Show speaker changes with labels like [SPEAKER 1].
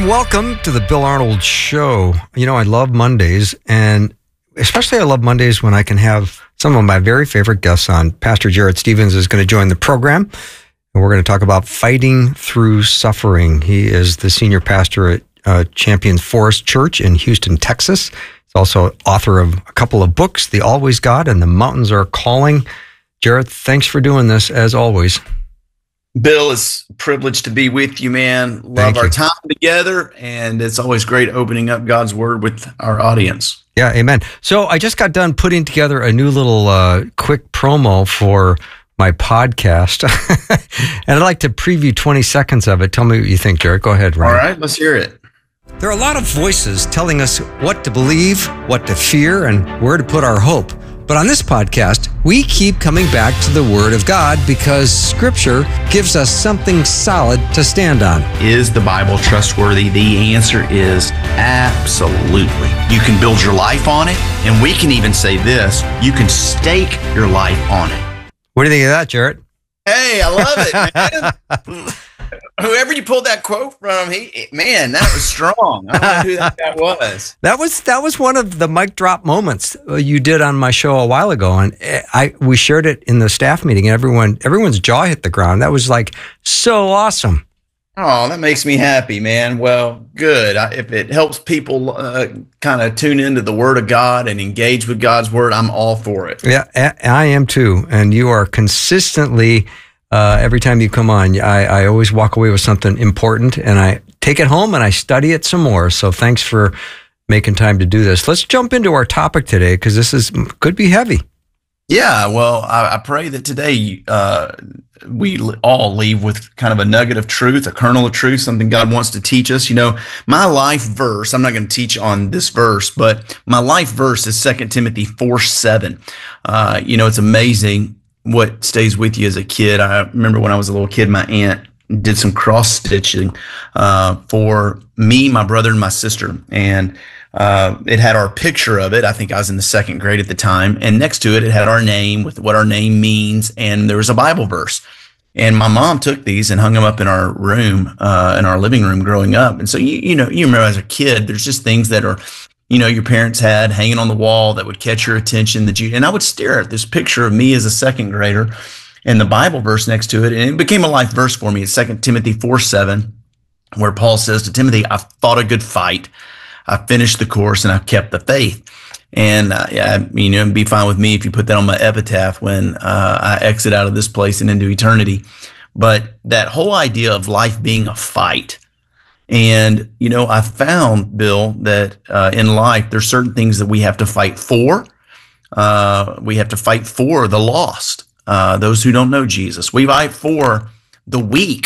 [SPEAKER 1] and welcome to the Bill Arnold Show. You know, I love Mondays, and especially I love Mondays when I can have some of my very favorite guests on. Pastor Jarrett Stevens is going to join the program, and we're going to talk about fighting through suffering. He is the senior pastor at Champion Forest Church in Houston, Texas. He's also author of a couple of books, The Always God and The Mountains Are Calling. Jarrett, thanks for doing this, as always.
[SPEAKER 2] Bill, it's a privilege to be with you, man. Love our time together, and it's always great opening up God's Word with our audience.
[SPEAKER 1] Yeah, amen. So I just got done putting together a new little quick promo for my podcast, and I'd like to preview 20 seconds of it. Tell me what you think, Jarrett. Go ahead, Ryan.
[SPEAKER 2] All right, let's hear it.
[SPEAKER 1] There are a lot of voices telling us what to believe, what to fear, and where to put our hope. But on this podcast, we keep coming back to the Word of God because Scripture gives us something solid to stand on.
[SPEAKER 2] Is the Bible trustworthy? The answer is absolutely. You can build your life on it, and we can even say this, you can stake your life on it.
[SPEAKER 1] What do you think of that, Jarrett?
[SPEAKER 2] Hey, I love it, man. Whoever you pulled that quote from, that was strong. I don't know who that was.
[SPEAKER 1] That was one of the mic drop moments you did on my show a while ago, and we shared it in the staff meeting, and everyone's jaw hit the ground. That was like so awesome.
[SPEAKER 2] Oh, that makes me happy, man. Well, good. If it helps people kind of tune into the Word of God and engage with God's Word, I'm all for it.
[SPEAKER 1] Yeah, I am too. And you are consistently, every time you come on, I always walk away with something important, and I take it home and I study it some more. So thanks for making time to do this. Let's jump into our topic today, because this could be heavy. Yeah,
[SPEAKER 2] well, I pray that today we all leave with kind of a nugget of truth, a kernel of truth, something God wants to teach us. You know, my life verse, I'm not going to teach on this verse, but my life verse is 2 Timothy 4:7. It's amazing what stays with you as a kid. I remember when I was a little kid, my aunt did some cross stitching for me, my brother, and my sister. And it had our picture of it. I think I was in the second grade at the time. And next to it, it had our name with what our name means. And there was a Bible verse. And my mom took these and hung them up in our room, in our living room growing up. And so, you remember as a kid, there's just things that are, your parents had hanging on the wall that would catch your attention and I would stare at this picture of me as a second grader and the Bible verse next to it. And it became a life verse for me. It's 2 Timothy 4:7, where Paul says to Timothy, I've fought a good fight. I've finished the course, and I've kept the faith. And, it'd be fine with me if you put that on my epitaph when I exit out of this place and into eternity. But that whole idea of life being a fight. And, I found, Bill, that in life, there's certain things that we have to fight for. We have to fight for the lost, those who don't know Jesus. We fight for the weak,